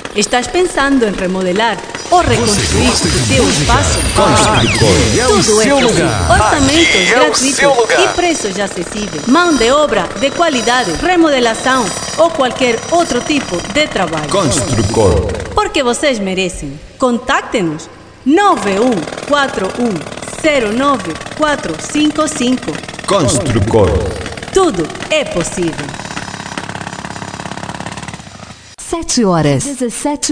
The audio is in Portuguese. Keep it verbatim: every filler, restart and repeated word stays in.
Estás pensando em remodelar ou reconstruir o teu espaço? Construcor é o Tudo é seu possível. lugar. Orçamentos Aqui é o gratuitos seu lugar. e preços acessíveis. Mão de obra de qualidade, remodelação ou qualquer outro tipo de trabalho. Construcor. Porque vocês merecem. Contacte-nos nove um quatro um zero nove quatro cinco cinco. Construcor. Tudo é possível. Sete horas, dezessete